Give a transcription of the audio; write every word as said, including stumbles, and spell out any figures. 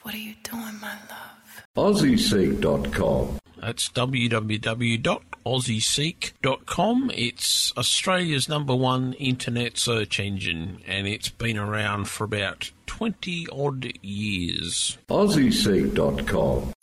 What are you doing, my love? Aussie Seek dot com. That's w w w dot aussie seek dot com. It's Australia's number one internet search engine, and it's been around for about twenty odd years. Aussie Seek dot com.